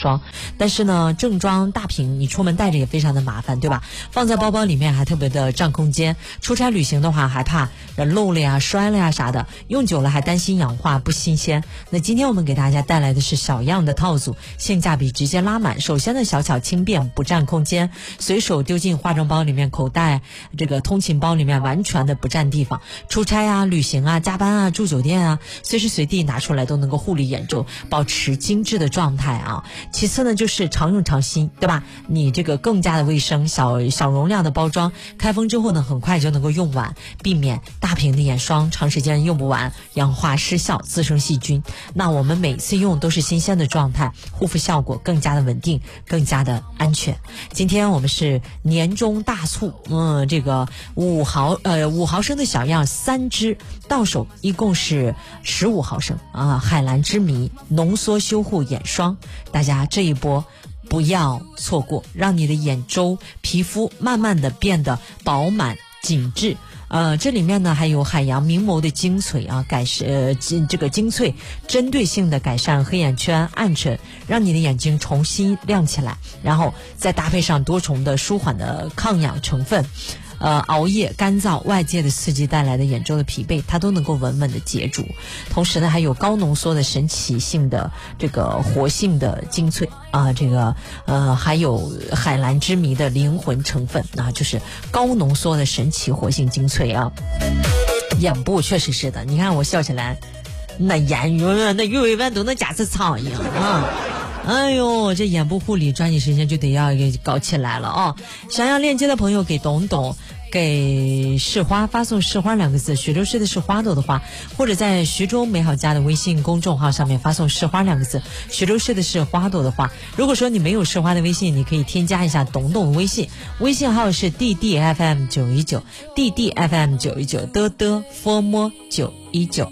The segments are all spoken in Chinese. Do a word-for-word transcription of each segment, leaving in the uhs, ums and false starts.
霜。但是呢，正装大瓶你出门带着也非常的麻烦，对吧？放在包包里面还特别的占空间，出差旅行的话还怕漏了呀、摔了呀啥的，用久了还担心氧化不新鲜。那今天我们给大家带来的是小样的套组，性价比直接拉满。首先呢，小巧轻便，不占空间，随手丢进化妆包里面、口袋、这个通勤包里面，完全的不占地方。出差啊、旅行啊、加班啊、住酒店啊，随时随地拿出来都能够护理眼周，保持精致的状态啊。其次呢，就是常用常新，对吧？你这个更加的卫生，小小容量的包装，开封之后呢，很快就能够用完，避免大瓶的眼霜长时间用不完，氧化失效，滋生细菌。那我们每次用都是新鲜的状态，护肤效果更加的稳定，更加的安全。今天我们是年终大促，嗯，这个五毫呃五毫升的小样三支，到手一共是十五毫升啊！海蓝之谜浓缩修护眼霜，大家这一波不要错过，让你的眼周皮肤慢慢的变得饱满紧致。呃，这里面呢还有海洋明眸的精粹啊，改善呃这个精粹，针对性的改善黑眼圈、暗沉，让你的眼睛重新亮起来，然后再搭配上多重的舒缓的抗氧成分。呃，熬夜、干燥、外界的刺激带来的眼周的疲惫，它都能够稳稳的解除。同时呢，还有高浓缩的神奇性的这个活性的精粹啊，这个呃还有海蓝之谜的灵魂成分啊，就是高浓缩的神奇活性精粹啊。眼部确实是的，你看我笑起来，那眼那鱼尾纹都能夹成苍蝇啊。哎呦，这眼部护理抓紧时间就得要给搞起来了啊！想要链接的朋友给董董，给市花发送市花两个字，徐州市的是花朵的花，或者在徐州美好家的微信公众号上面发送市花两个字，徐州市的是花朵的花。如果说你没有市花的微信，你可以添加一下董董微信，微信号是 D D F M 九一九 D D F M 九一九的的 form 九一九。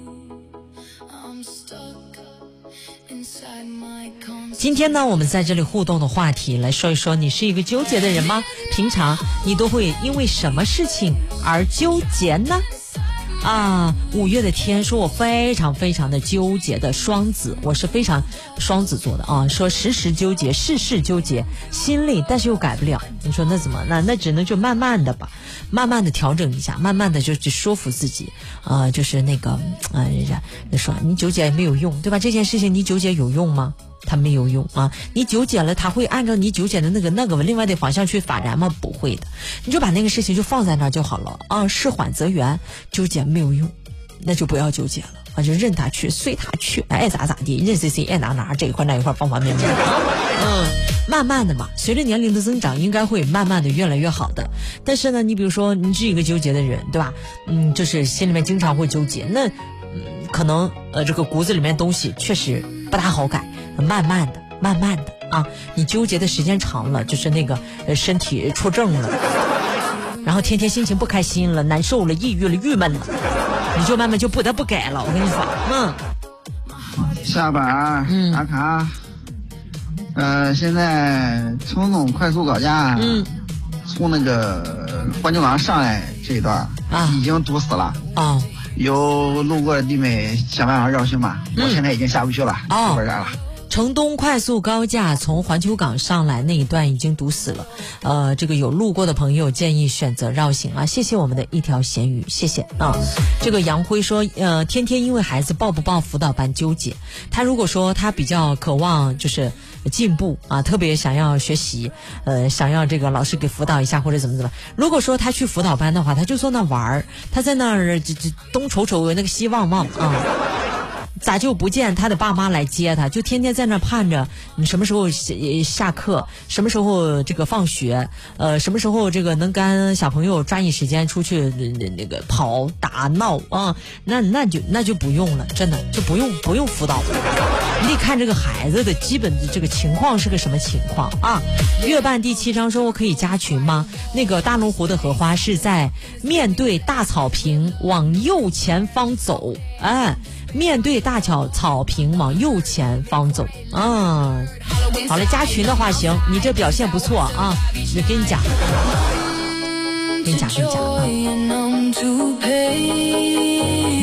今天呢，我们在这里互动的话题来说一说，你是一个纠结的人吗？平常你都会因为什么事情而纠结呢？啊，五月的天说我非常非常的纠结的双子，我是非常双子座的啊，说时时纠结，事事纠结，心累但是又改不了。你说那怎么？那那只能就慢慢的吧，慢慢的调整一下，慢慢的就去说服自己，啊、呃，就是那个啊，人家说你纠结也没有用，对吧？这件事情你纠结有用吗？它没有用啊！你纠结了，它会按照你纠结的那个那个另外的方向去发展吗？不会的，你就把那个事情就放在那儿就好了啊！事缓则圆，纠结没有用，那就不要纠结了啊，就任它去，随它去，爱咋咋地，任谁谁爱哪哪，这一块那一块方方面面。嗯，慢慢的嘛，随着年龄的增长，应该会慢慢的越来越好的。但是呢，你比如说你是一个纠结的人，对吧？嗯，就是心里面经常会纠结，那嗯，可能呃这个骨子里面东西确实不大好改。慢慢的慢慢的啊，你纠结的时间长了，就是那个呃身体出症了，然后天天心情不开心了，难受了，抑郁了，郁闷了，你就慢慢就不得不改了。我跟你说， 嗯，下班嗯打卡，呃，现在从东快速高架，嗯，从那个环球港上来这一段啊，已经堵死了啊。哦，有路过的弟妹想办法绕行吧，嗯、我现在已经下不去了，哦，不了。 城东快速高架从环球港上来那一段已经堵死了，呃，这个有路过的朋友建议选择绕行啊。谢谢我们的一条咸鱼，谢谢啊。这个杨辉说，呃，天天因为孩子报不报辅导班纠结。他如果说他比较渴望就是进步啊，特别想要学习，呃，想要这个老师给辅导一下或者怎么怎么。如果说他去辅导班的话，他就坐那玩儿，他在那儿这这东瞅瞅那个西望望啊。咋就不见他的爸妈来接他，就天天在那盼着你什么时候下课，什么时候这个放学，呃什么时候这个能跟小朋友抓紧时间出去那那个跑打闹啊，那那就那就不用了，真的就不用不用辅导了，你得看这个孩子的基本的这个情况是个什么情况啊。月半第七章说我可以加群吗？那个大龙湖的荷花是在面对大草坪往右前方走，哎。面对大草草坪往右前方走，嗯，好了，加群的话行，你这表现不错啊，我跟你讲，跟你讲，跟你讲啊，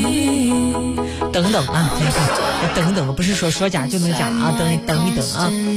等等啊，等等，不是说说讲就能讲啊，等等一等啊。